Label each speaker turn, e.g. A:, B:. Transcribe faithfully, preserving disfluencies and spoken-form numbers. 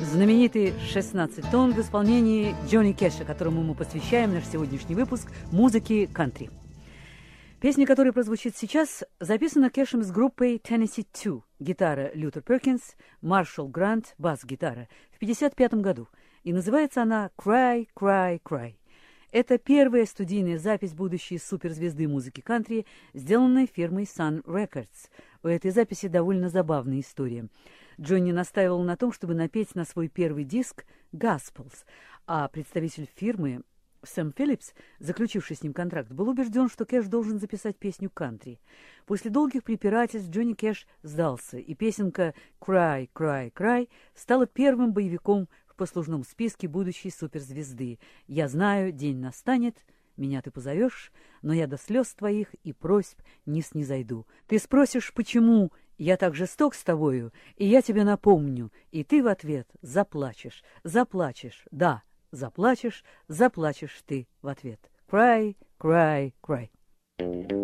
A: Знаменитый шестнадцать тонн в исполнении Джонни Кэша, которому мы посвящаем наш сегодняшний выпуск музыки кантри. Песня, которая прозвучит сейчас, записана Кэшем с группой Tennessee два, гитара Лютер Перкинс, Маршалл Грант, бас-гитара, в пятьдесят пятом году, и называется она «Cry, Cry, Cry». Это первая студийная запись будущей суперзвезды музыки кантри, сделанная фирмой Sun Records. У этой записи довольно забавная история. Джонни настаивал на том, чтобы напеть на свой первый диск «Gospels», а представитель фирмы Сэм Филлипс, заключивший с ним контракт, был убежден, что Кэш должен записать песню кантри. После долгих препирательств Джонни Кэш сдался, и песенка «Cry, Cry, Cry» стала первым боевиком в послужном списке будущей суперзвезды. «Я знаю, день настанет, меня ты позовешь, но я до слез твоих и просьб не снизойду. Ты спросишь, почему я так жесток с тобою, и я тебе напомню, и ты в ответ заплачешь, заплачешь, да». Заплачешь, заплачешь ты в ответ. Cry, cry, cry.